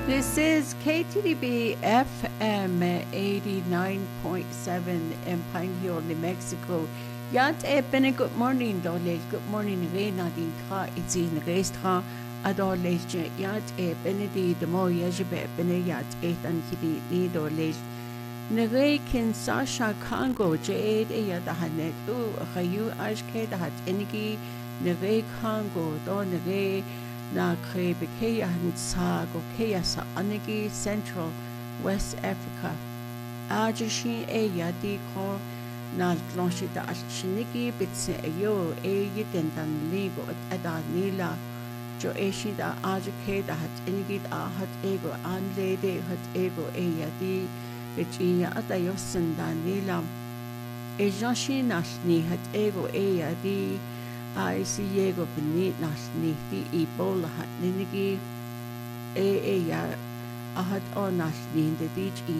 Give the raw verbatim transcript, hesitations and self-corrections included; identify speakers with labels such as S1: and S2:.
S1: This is K T D B F M eighty-nine point seven in Pine Hill, New Mexico. Yat e bene good morning, dole. Good morning, re na din tra itin restra adole yat e bene di demo yajibe bene yat e tan kidi ni dole. Nere kin Sasha Congo jade e yat hanet u hayu ashke da hat enigi nere Congo do nere na krebe keya sa go keya sa anigi Central West Africa. Ajishin e yadi ko na lanshi da ashinigi bitse ayo e yidendan ligo at adanila jo e shi da ajike da hat enigi da hat ego anlede hat ego e yadi bichiya atayo sandanila e janshi nashni hat ego e yadi I see Yego beneath Nashni, the Ebola hat Ninigi, A. A. Ya, I had on Nashni, the beach